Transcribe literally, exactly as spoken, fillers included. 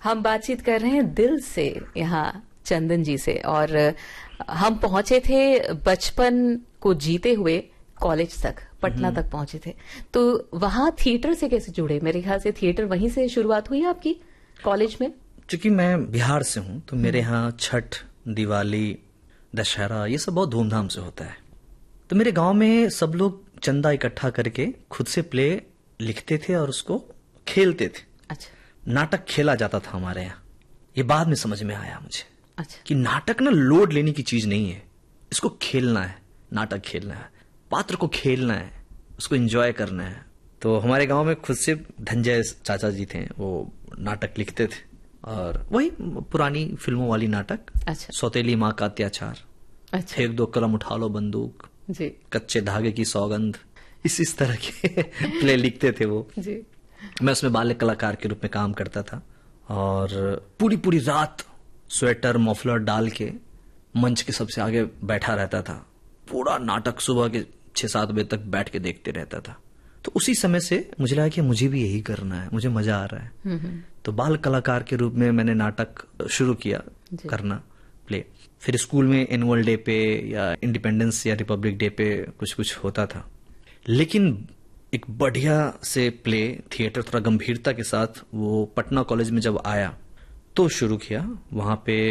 हम बातचीत कर रहे हैं दिल से यहाँ चंदन जी से, और हम पहुंचे थे बचपन को जीते हुए कॉलेज तक, पटना तक पहुंचे थे। तो वहां थिएटर से कैसे जुड़े? मेरे ख्याल से थिएटर वहीं से शुरुआत हुई आपकी कॉलेज में। क्योंकि मैं बिहार से हूं तो मेरे यहाँ छठ, दिवाली, दशहरा ये सब बहुत धूमधाम से होता है। तो मेरे गांव में सब लोग चंदा इकट्ठा करके खुद से प्ले लिखते थे और उसको खेलते थे। अच्छा। नाटक खेला जाता था हमारे यहाँ। ये बाद में समझ में आया मुझे। अच्छा। कि नाटक ना लोड लेने की चीज नहीं है, इसको खेलना है, नाटक खेलना है, पात्र को खेलना है, उसको एंजॉय करना है। तो हमारे गांव में खुद से धनंजय चाचा जी थे, वो नाटक लिखते थे और वही पुरानी फिल्मों वाली नाटक। अच्छा। सौतेली माँ का अत्याचार, अच्छा। फेंक दो कलम उठा लो बंदूक जी, कच्चे धागे की सौगंध, इस इस तरह के प्ले लिखते थे वो जी। मैं उसमें बाल कलाकार के रूप में काम करता था और पूरी पूरी रात स्वेटर मफलर डाल के मंच के सबसे आगे बैठा रहता था। पूरा नाटक सुबह के छह सात बजे तक बैठ के देखते रहता था। तो उसी समय से मुझे लगा कि मुझे भी यही करना है, मुझे मजा आ रहा है। तो बाल कलाकार के रूप में मैंने नाटक शुरू किया करना, प्ले। फिर स्कूल में एनुअल डे पे या इंडिपेंडेंस या रिपब्लिक डे पे कुछ कुछ होता था। लेकिन एक बढ़िया से प्ले थिएटर थोड़ा गंभीरता के साथ वो पटना कॉलेज में जब आया तो शुरू किया। वहां पे